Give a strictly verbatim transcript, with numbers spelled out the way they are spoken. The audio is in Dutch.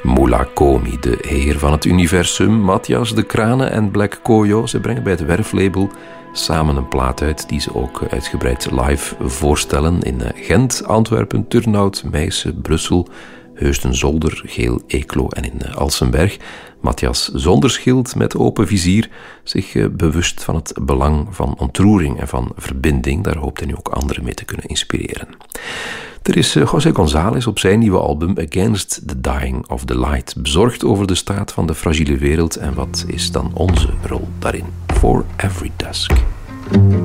Moula Komi, de heer van het universum, Matthias de Kranen en Black Koyo. Ze brengen bij het werflabel samen een plaat uit die ze ook uitgebreid live voorstellen in Gent, Antwerpen, Turnhout, Meissen, Brussel, Heusden-Zolder, Geel, Eeklo en in Alsenberg. Matthias zonder schild, met open vizier, zich bewust van het belang van ontroering en van verbinding. Daar hoopt hij nu ook anderen mee te kunnen inspireren. Er is José González op zijn nieuwe album Against the Dying of the Light bezorgd over de staat van de fragiele wereld en wat is dan onze rol daarin. For Every Dusk.